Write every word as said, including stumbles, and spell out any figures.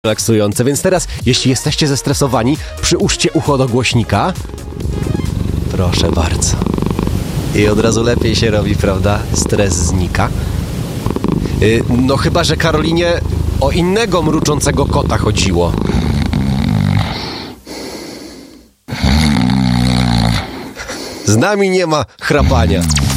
relaksujące. Więc teraz, jeśli jesteście zestresowani, przyłóżcie ucho do głośnika. Proszę bardzo. I od razu lepiej się robi, prawda? Stres znika. Yy, no chyba, że Karolinie o innego mruczącego kota chodziło. Z nami nie ma chrapania.